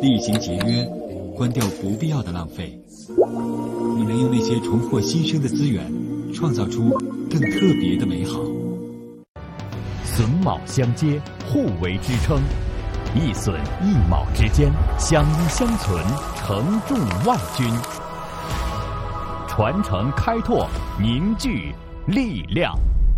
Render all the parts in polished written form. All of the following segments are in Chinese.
厉行节约，关掉不必要的浪费。你能用那些重获新生的资源，创造出更特别的美好。 榫卯相接，互为支撑，一榫一卯之间，相依相存，承重万钧。传承开拓，凝聚力量。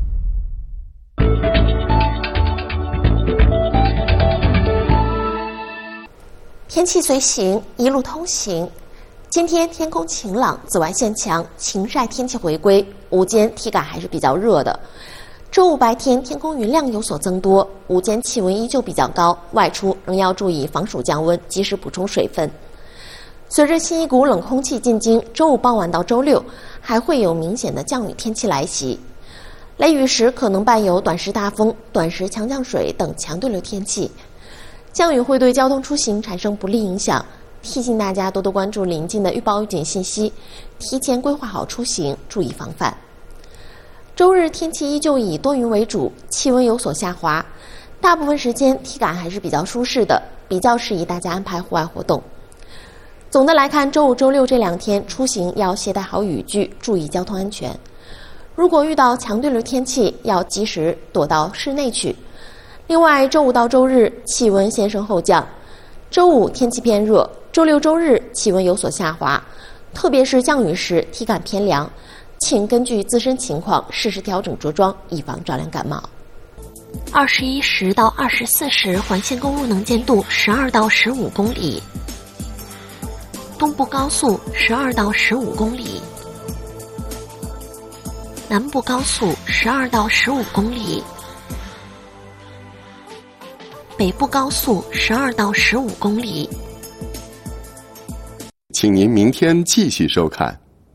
天气随行，一路通行。今天天空晴朗，紫外线强，晴晒天气回归，午间体感还是比较热的。周五白天天空云量有所增多，午间气温依旧比较高，外出仍要注意防暑降温，及时补充水分。随着新一股冷空气进京，周五傍晚到周六还会有明显的降雨天气来袭，雷雨时可能伴有短时大风、短时强降水等强对流天气。降雨会对交通出行产生不利影响，提醒大家多多关注临近的预报预警信息，提前规划好出行，注意防范。周日天气依旧以多云为主，气温有所下滑，大部分时间体感还是比较舒适的，比较适宜大家安排户外活动。总的来看，周五、周六这2天出行要携带好雨具，注意交通安全。如果遇到强对流天气，要及时躲到室内去。另外，周五到周日气温先升后降，周五天气偏热，周六周日气温有所下滑，特别是降雨时体感偏凉，请根据自身情况适时调整着装，以防着凉感冒。21时到24时环线公路能见度12到15公里，东部高速12到15公里，南部高速12到15公里，北部高速12到15公里。 请您明天继续收看。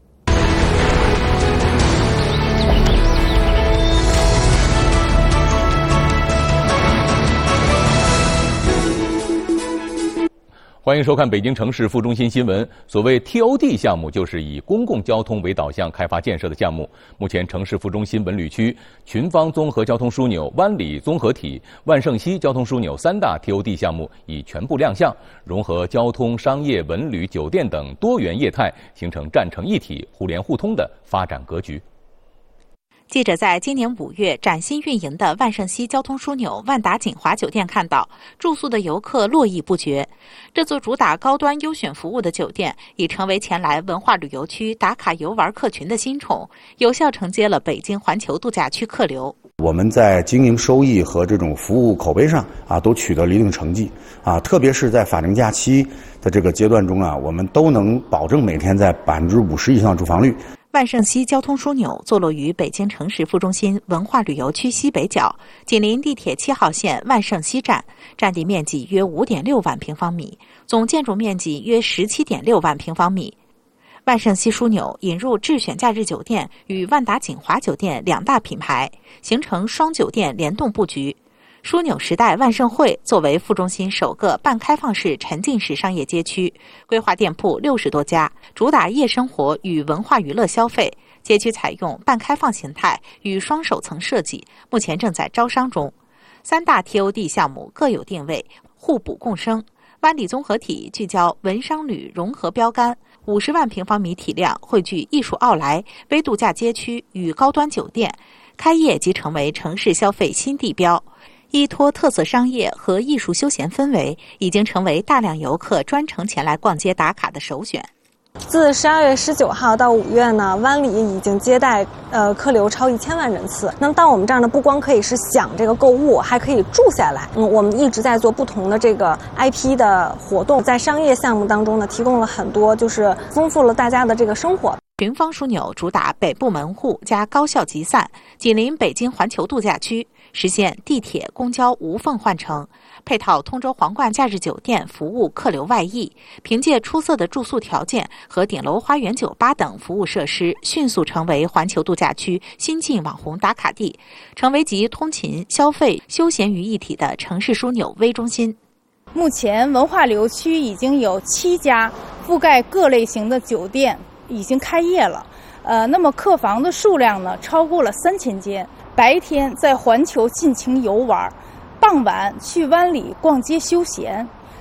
欢迎收看北京城市副中心新闻。所谓 TOD 项目，就是以公共交通为导向开发建设的项目。目前，城市副中心文旅区、群芳综合交通枢纽、湾里综合体、万盛西交通枢纽3大 TOD 项目已全部亮相，融合交通、商业、文旅、酒店等多元业态，形成站成一体、互联互通的发展格局。 记者在今年5月崭新运营的万盛西交通枢纽万达锦华酒店看到，住宿的游客络绎不绝。这座主打高端优选服务的酒店，已成为前来文化旅游区打卡游玩客群的新宠，有效承接了北京环球度假区客流。 我们在经营收益和这种服务口碑上都取得了一定成绩特别是在法定假期的这个阶段中我们都能保证每天在50%以上住房率。 万盛西交通枢纽坐落于北京城市副中心文化旅游区西北角，紧邻地铁7号线万盛西站，占地面积约 5.6 万平方米，总建筑面积约 17.6 万平方米。万盛西枢纽引入智选假日酒店与万达锦华酒店2大品牌，形成双酒店联动布局。枢纽时代万盛汇作为副中心首个半开放式沉浸式商业街区，规划店铺60多家，主打夜生活与文化娱乐消费。街区采用半开放形态与双首层设计，目前正在招商中。3大 TOD 项目各有定位，互补共生。湾里综合体聚焦文商旅融合标杆，50万平方米体量汇聚艺术奥莱、微度假街区与高端酒店，开业即成为城市消费新地标。依托特色商业和艺术休闲氛围，已经成为大量游客专程前来逛街打卡的首选。 自12月19号到5月呢，湾里已经接待客流超1000万人次。那么到我们这儿呢，不光可以是享这个购物，还可以住下来。我们一直在做不同的这个 IP 的活动，在商业项目当中呢，提供了很多，就是丰富了大家的这个生活。 群芳枢纽主打北部门户加高效集散，紧邻北京环球度假区，实现地铁、公交无缝换乘，配套通州皇冠假日酒店服务客流外溢，凭借出色的住宿条件和顶楼花园酒吧等服务设施，迅速成为环球度假区新晋网红打卡地，成为集通勤、消费、休闲于一体的城市枢纽微中心。 目前文化旅游区已经有7家覆盖各类型的酒店已经开业了，那么客房的数量呢超过了3000间。白天在环球尽情游玩，傍晚去湾里逛街休闲，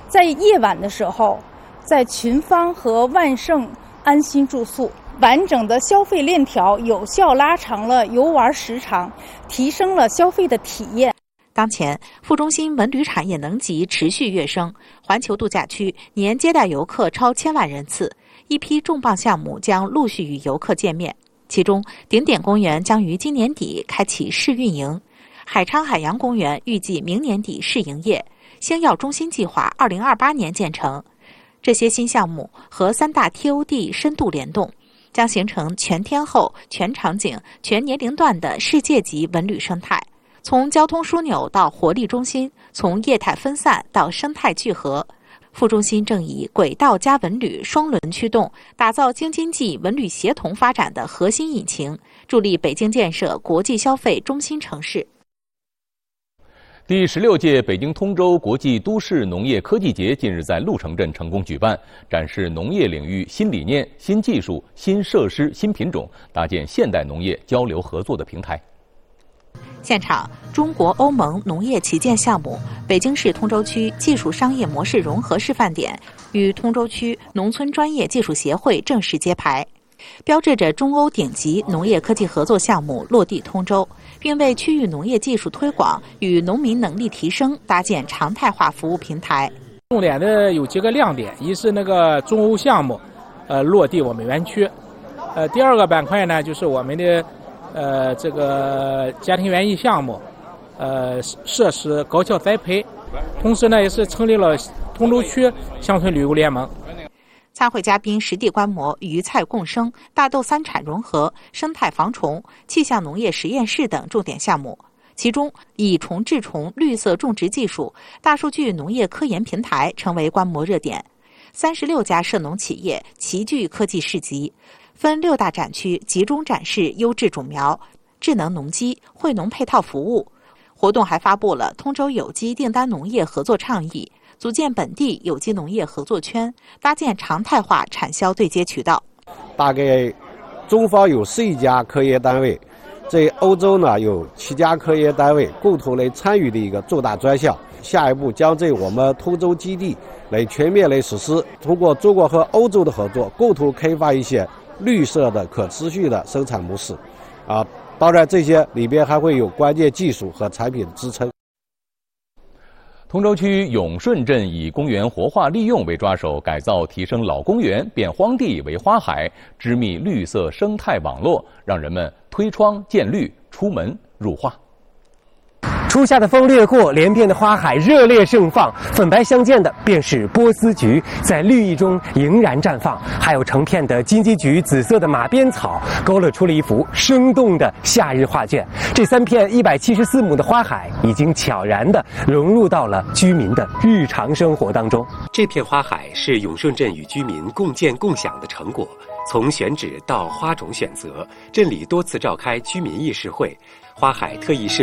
在夜晚的时候，在群芳和万盛安心住宿。完整的消费链条有效拉长了游玩时长，提升了消费的体验。 当前，副中心文旅产业能级持续跃升，环球度假区年接待游客超1000万人次，一批重磅项目将陆续与游客见面。其中，顶点公园将于今年底开启试运营，海昌海洋公园预计明年底试营业，星耀中心计划2028年建成。这些新项目和3大 TOD 深度联动，将形成全天候、全场景、全年龄段的世界级文旅生态。从交通枢纽到活力中心，从业态分散到生态聚合，副中心正以轨道加文旅双轮驱动，打造京津冀文旅协同发展的核心引擎，助力北京建设国际消费中心城市。 第16届北京通州国际都市农业科技节近日在鹿城镇成功举办，展示农业领域新理念、新技术、新设施、新品种，搭建现代农业交流合作的平台。 现场，中国欧盟农业旗舰项目北京市通州区技术商业模式融合示范点与通州区农村专业技术协会正式揭牌，标志着中欧顶级农业科技合作项目落地通州，并为区域农业技术推广与农民能力提升搭建常态化服务平台。 重点的有几个亮点，一是那个中欧项目，落地我们园区，第二个板块呢就是我们的这个家庭园艺项目，设施高效栽培，同时呢也是成立了通州区乡村旅游联盟。 参会嘉宾实地观摩鱼菜共生、大豆3产融合、生态防虫、气象农业实验室等重点项目。其中，以虫治虫绿色种植技术、大数据农业科研平台成为观摩热点。36家涉农企业齐聚科技市集，分6大展区集中展示优质种苗、智能农机、惠农配套服务。活动还发布了通州有机订单农业合作倡议，组建本地有机农业合作圈，搭建常态化产销对接渠道。 大概中方有11家科研单位，在欧洲呢有7家科研单位共同来参与的一个重大专项。下一步将在我们通州基地来全面来实施，通过中国和欧洲的合作，共同开发一些绿色的可持续的生产模式。当然这些里边还会有关键技术和产品的支撑。 通州区永顺镇以公园活化利用为抓手，改造提升老公园变荒地为花海，织密绿色生态网络，让人们推窗见绿，出门入画。 初夏的风掠过，连片的花海热烈盛放，粉白相间的便是波斯菊，在绿意中迎然绽放，还有成片的金鸡菊、紫色的马鞭草，勾勒出了一幅生动的夏日画卷。这3片174亩的花海已经悄然地融入到了居民的日常生活当中。 这片花海是永顺镇与居民共建共享的成果，从选址到花种选择，镇里多次召开居民议事会，花海特意设